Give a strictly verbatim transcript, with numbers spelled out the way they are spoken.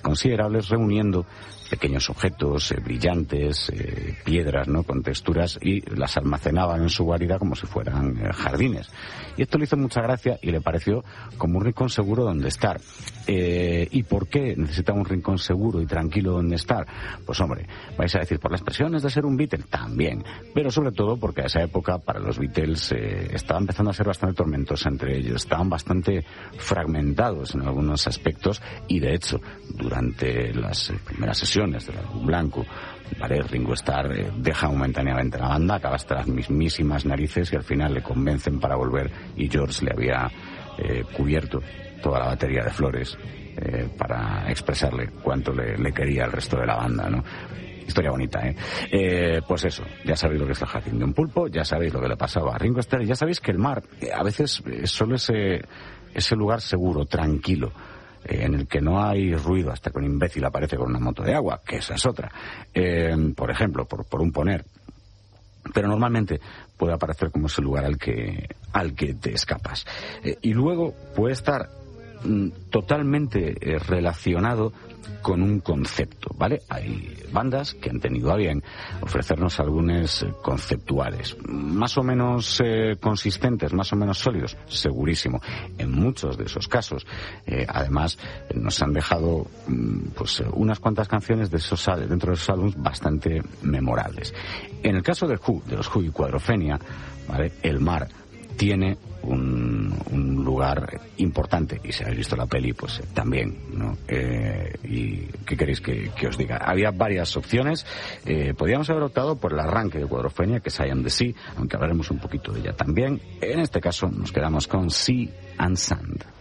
considerables, reuniendo pequeños objetos eh, brillantes, eh, piedras, ¿no?, con texturas, y las almacenaban en su guarida como si fueran eh, jardines. Y esto le hizo mucha gracia y le pareció como un rincón seguro donde estar. Eh, ¿Y por qué necesita un rincón seguro y tranquilo donde estar? Pues hombre, vais a decir, por las presiones de ser un Beatle, también, pero sobre todo porque a esa época para los Beatles eh, estaba empezando a ser bastante tormentosa entre ellos, estaban bastante fragmentados en algunos aspectos, y de hecho durante las primeras sesiones del álbum blanco, vale, Ringo Starr eh, deja momentáneamente la banda, acaba hasta las mismísimas narices, y al final le convencen para volver, y George le había eh, cubierto toda la batería de flores eh, para expresarle cuánto le, le quería al resto de la banda, ¿no? Historia bonita, ¿eh? ¿eh? Pues eso, ya sabéis lo que es el jardín de un pulpo, ya sabéis lo que le pasaba a Ringo Starr, y ya sabéis que el mar eh, a veces es solo ese, ese lugar seguro, tranquilo, eh, en el que no hay ruido hasta que un imbécil aparece con una moto de agua, que esa es otra. Eh, por ejemplo, por, por un poner. Pero normalmente puede aparecer como ese lugar al que, al que te escapas. Eh, y luego puede estar mm, totalmente eh, relacionado con un concepto, ¿vale? Hay bandas que han tenido a bien ofrecernos álbumes eh, conceptuales, más o menos eh, consistentes, más o menos sólidos, segurísimo. En muchos de esos casos, eh, además, eh, nos han dejado mm, pues unas cuantas canciones de esos dentro de esos álbumes bastante memorables. En el caso del Who, de los Who y Cuadrofenia, ¿vale?, el mar tiene un, un lugar importante, y si habéis visto la peli, pues eh, también, ¿no? Eh, ¿Y qué queréis que, que os diga? Había varias opciones. Eh, podíamos haber optado por el arranque de Cuadrofenia, que es I Am the Sea, aunque hablaremos un poquito de ella también. En este caso nos quedamos con Sea and Sand.